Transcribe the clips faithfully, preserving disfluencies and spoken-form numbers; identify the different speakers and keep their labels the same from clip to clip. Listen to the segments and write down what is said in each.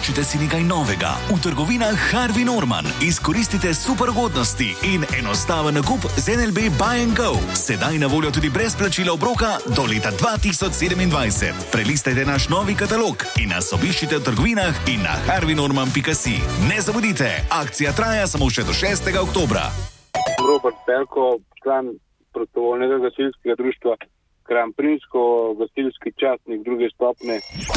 Speaker 1: Privoščite si nekaj novega. V trgovinah Harvey Norman izkoristite super ugodnosti in enostaven nakup z N L B Buy and Go. Sedaj na voljo tudi brez plačila obroka do leta dva tisoč sedemindvajset. Prelistajte naš novi katalog in nas obiščite v trgovinah in na harvey norman pika si. Ne zamudite, akcija traja samo še do šestega oktobra.
Speaker 2: Robert Pelko, član prostovoljnega gasilskega društva Kranjprinsko, gasilski častnik druge stopne.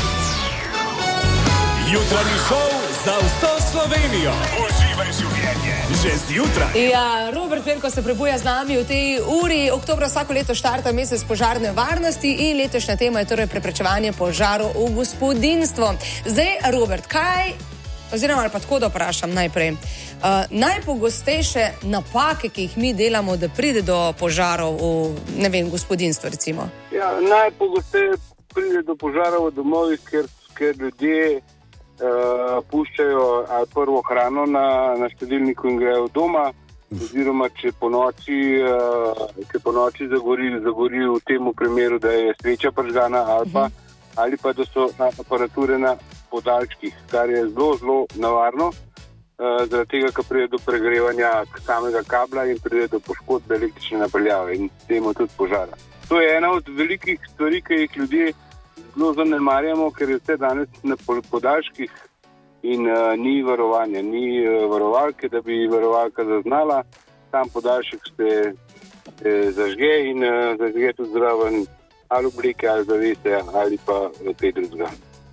Speaker 3: Jutranji šov za vso Slovenijo. Uživaj življenje. Že zjutraj.
Speaker 4: Ja, Robert Pelko se prebuja z nami v tej uri. Oktobra vsako leto štarta mesec požarne varnosti in letošnja tema je torej preprečevanje požarov v gospodinjstvu. Zdaj, Robert, kaj, oziroma ali pa tako da vprašam najprej, uh, najpogostejše napake, ki jih mi delamo, da pride do požarov v, ne vem, gospodinjstvu recimo?
Speaker 2: Ja, najpogosteje pride do požarov v domovih, ker, ker ljudje Uh, puščajo ali prvo hrano na, na štedilniku in grejo doma, oziroma če po noči, uh, če po noči zagori, zagori v tem primeru, da je sveča prižgana ali pa, ali pa da so aparature na podaljških, kar je zelo, zelo navarno, uh, zaradi tega, ker pride do pregrevanja samega kabla in pride do poškodbe električne napeljave in s tem tudi požara. To je ena od velikih stvari, ki jih ljudje zelo zanemarjamo, ker je vse danes na podaljških in uh, ni varovanja, ni uh, varovalke, da bi varovalka zaznala. Tam podaljšek se, se zažge in uh, zažge tudi zraven ali oblike, ali zavese, ali pa kaj drugega.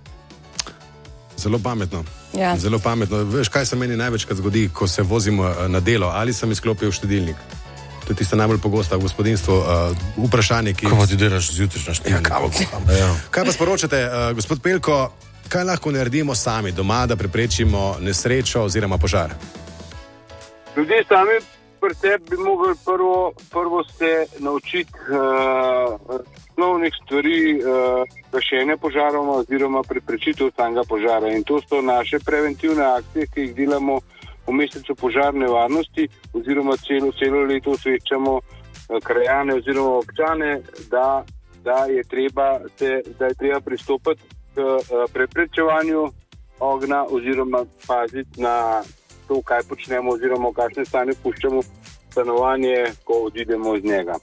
Speaker 5: Zelo pametno.
Speaker 4: Ja.
Speaker 5: Zelo pametno. Veš, kaj se meni največkrat zgodi, ko se vozim na delo? Ali sem izklopil štedilnik? To je tista najbolj pogosta v gospodinjstvu uh, vprašanje, ki...
Speaker 6: Kako ti delaš zjutraj na štedilnik?
Speaker 5: Ja, kavo kuham. Ja. Kaj pa sporočate, uh, gospod Pelko, kaj lahko naredimo sami doma, da preprečimo nesrečo oziroma požar?
Speaker 2: Ljudje sami pri sebi bi mogli prvo, prvo se naučiti uh, osnovnih stvari uh, gašenja požarov oziroma preprečitev samega požara. In to so naše preventivne akcije, ki jih delamo v mesecu požarne varnosti, oziroma celo, celo leto osveščamo uh, krajane oziroma občane, da, da, je treba se, da je treba pristopiti k uh, preprečevanju ognja oziroma paziti na to, kaj počnemo oziroma v kakšne stanje puščamo stanovanje, ko odidemo iz njega.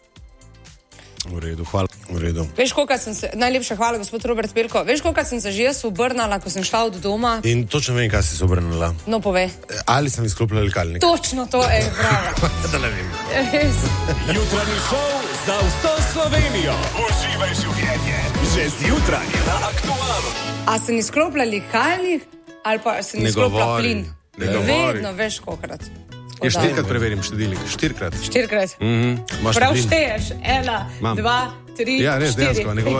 Speaker 5: V redu, hvala. V redu.
Speaker 4: Veš, koliko sem se, najlepša hvala, gospod Robert Pelko, veš, koliko sem se že jaz obrnala, ko sem šla od doma?
Speaker 6: In točno vem, kaj si se obrnila.
Speaker 4: No, povej.
Speaker 6: Ali sem izklopila likalnik?
Speaker 4: Točno to, ej, bravo.
Speaker 6: Da ne vem.
Speaker 4: Res.
Speaker 3: Jutranji šov za vso Slovenijo. Uživaj življenje. Že zjutraj na Aktualu.
Speaker 4: A sem izklopila likalnik ali pa sem
Speaker 5: Ne
Speaker 4: izklopila
Speaker 5: govori,
Speaker 4: plin?
Speaker 5: ne govori.
Speaker 4: Vedno, veš, kolikrat.
Speaker 5: Ja, štirikrat preverim štedilnik. Štirikrat.
Speaker 4: Štirikrat.
Speaker 5: Mhm. Imaš
Speaker 4: Prav
Speaker 5: plin?
Speaker 4: šteješ. Ena,
Speaker 5: Imam.
Speaker 4: dva, tri,
Speaker 5: Ja, res,
Speaker 4: štiri.
Speaker 5: dejansko, ne govori.